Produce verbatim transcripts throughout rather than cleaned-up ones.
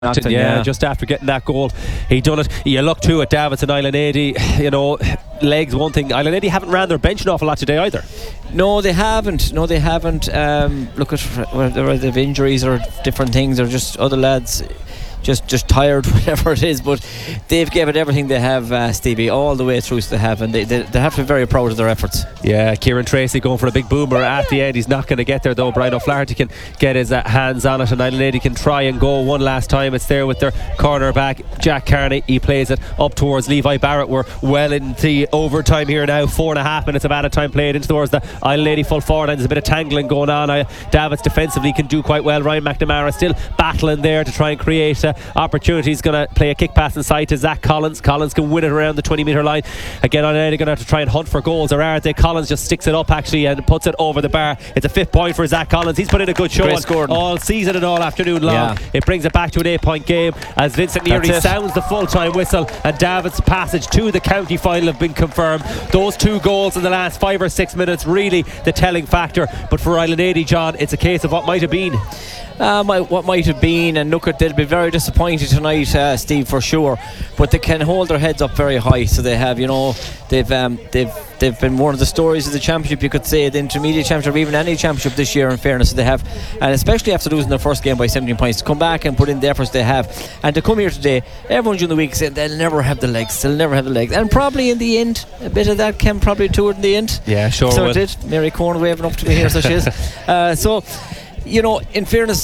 Acton, yeah, yeah, just after getting that goal, he done it. You look too at Davidson, Island eighty. You know, legs one thing. Island eighty haven't ran their bench an awful lot today either. No, they haven't. No, they haven't. Um, look at whether they've injuries or different things, or just other lads just just tired, whatever it is. But they've given everything they have, uh, Stevie, all the way through. So they have, and they, they they have to be very proud of their efforts. Yeah, Kieran Tracy going for a big boomer at the end. He's not going to get there though. Brian O'Flaherty can get his uh, hands on it, and Island eighty can try and go one last time. It's there with their corner back, Jack Carney. He plays it up towards Levi Barrett. We're well in the overtime here now. Four and a half minutes of added time played into towards the Island eighty full forward, and there's a bit of tangling going on. Uh, Davids defensively can do quite well. Ryan McNamara still battling there to try and create uh, opportunities. He's going to play a kick pass inside to Zach Collins. Collins can win it around the twenty metre line. Again, Island eighty going to have to try and hunt for goals, or are they? Collins just sticks it up actually and puts it over the bar. It's a fifth point for Zach Collins. He's put in a good show all season and all afternoon long. Yeah. It brings it back to an eight point game as Vincent Neary sounds the full time whistle, and David's passage to the county final have been confirmed. Those two goals in the last five or six minutes really the telling factor. But for Island eighty, John, it's a case of what might have been. Uh, might, what might have been, and look at, they'll be very disappointed tonight, uh, Steve, for sure. But they can hold their heads up very high. So they have, you know, they've um, they've they've been one of the stories of the championship, you could say, the intermediate championship, or even any championship this year. In fairness, they have, and especially after losing their first game by seventeen points, to come back and put in the efforts they have, and to come here today. Everyone during the week said they'll never have the legs, they'll never have the legs, and probably in the end, a bit of that came probably to it in the end. Yeah, sure. So it did. Mary Corn waving up to me here, so she is. Uh, so, you know, in fairness,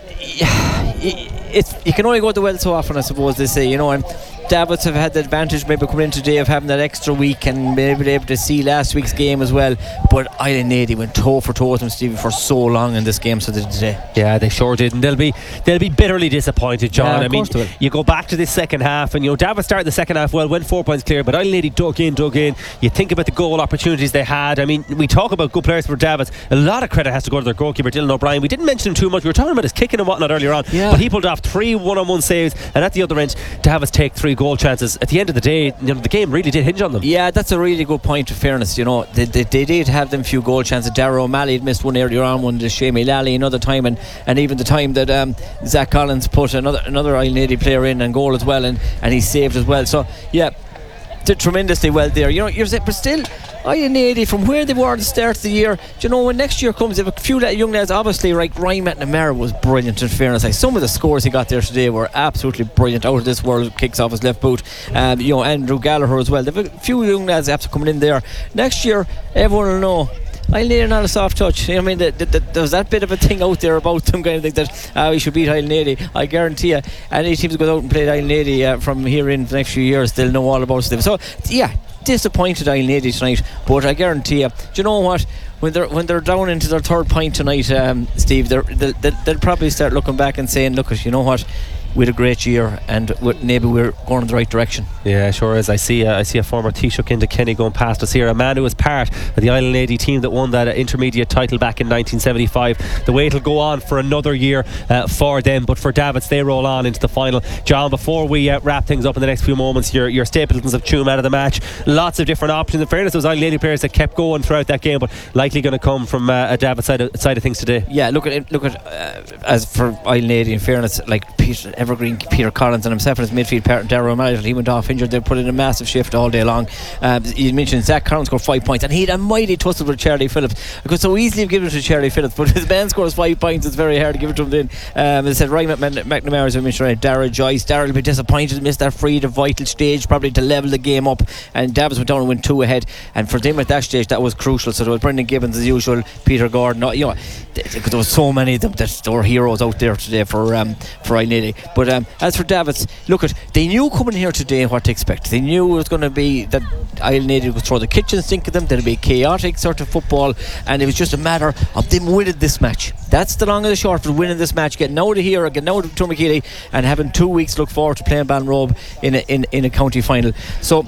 it's, you can only go to the well so often, I suppose they say, you know, and Davids have had the advantage maybe coming in today of having that extra week and maybe able to see last week's game as well. But Island eighty went toe for toe with them, Stevie, for so long in this game, so they did today. Yeah, they sure did, and they'll be they'll be bitterly disappointed, John. Yeah, I mean, you go back to this second half, and you know Davids started the second half well, went four points clear, but Island eighty dug in, dug in. You think about the goal opportunities they had. I mean, we talk about good players for Davids. A lot of credit has to go to their goalkeeper, Dylan O'Brien. We didn't mention him too much. We were talking about his kicking and whatnot earlier on, yeah. but he pulled off three one-on-one saves, and at the other end, Davids take three goal chances. At the end of the day, you know, the game really did hinge on them. Yeah, that's a really good point of fairness. You know, they, they, they did have them few goal chances. Darragh O'Malley had missed one earlier on, one to Shamey Lally another time, and, and even the time that um, Zach Collins put another another Island eighty player in and goal as well, and, and he saved as well. So yeah, did tremendously well there. You know, you're saying, but still, Island eighty, from where they were at the start of the year, do you know, when next year comes, they have a few young lads, obviously, like Ryan McNamara was brilliant, in fairness. Like, some of the scores he got there today were absolutely brilliant, out of this world, kicks off his left boot. Um, you know, Andrew Gallagher as well. They have a few young lads after coming in there. Next year, everyone will know Island eighty are not a soft touch. You know what I mean? The, the, the, there's that bit of a thing out there about them, kind of think that uh, we should beat Island eighty. I guarantee you, any teams that go out and play Island eighty uh, from here in the next few years, they'll know all about them. So yeah, disappointed Island eighty tonight, but I guarantee you, do you know what? When they're when they're down into their third point tonight, um, Steve, they'll, they'll, they'll probably start looking back and saying, "Look, you know what? We had a great year, and maybe we're going in the right direction." Yeah, sure is. I see uh, I see a former Taoiseach Kinda Kenny going past us here, a man who was part of the Island eighty team that won that uh, intermediate title back in nineteen seventy-five. The wait will go on for another year uh, for them, but for Davids, they roll on into the final. John, before we uh, wrap things up in the next few moments, your, your Stapletons have Tuam out of the match. Lots of different options. In fairness, those Island eighty players that kept going throughout that game, but likely going to come from uh, a Davids side of, side of things today. Yeah, look at it, look at uh, as for Island eighty, in fairness, like Peter Evergreen, Peter Collins and himself and his midfield partner Darragh O'Malley, he went off injured. They put in a massive shift all day long. Um, you mentioned Zach Collins scored five points, and he had a mighty tussle with Charlie Phillips. I could so easily have given it to Charlie Phillips, but his man scores five points. It's very hard to give it to him then. Um, as I said, Ryan McNamara, as I mentioned, right, Darragh Joyce. Darragh will be disappointed to miss that free, the vital stage, probably to level the game up. And Davids went down and went two ahead, and for them at that stage, that was crucial. So there was Brendan Gibbons as usual, Peter Gordon. You know, there was so many of them that there were heroes out there today for um, for Island eighty. But um, as for Davids, look at, they knew coming here today what to expect. They knew it was going to be that Island eighty would throw the kitchen sink at them. There'd be a chaotic sort of football, and it was just a matter of them winning this match. That's the long and the short of winning this match, getting out of here, getting out of Tuamakeely, and having two weeks to look forward to playing Ballinrobe in a, in, in a county final. So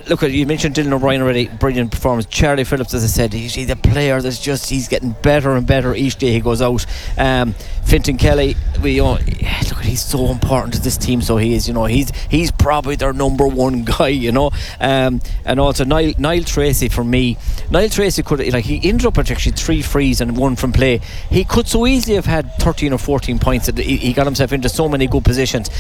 look, you mentioned Dylan O'Brien already, brilliant performance. Charlie Phillips, as I said, he's, he's a player that's just, he's getting better and better each day he goes out. um, Fintan Kelly, we you know, look, he's so important to this team, so he is, you know, he's he's probably their number one guy, you know. um, and also Niall, Niall Tracy, for me, Niall Tracy could, like, he ended up with actually three frees and one from play. He could so easily have had thirteen or fourteen points. He, he got himself into so many good positions,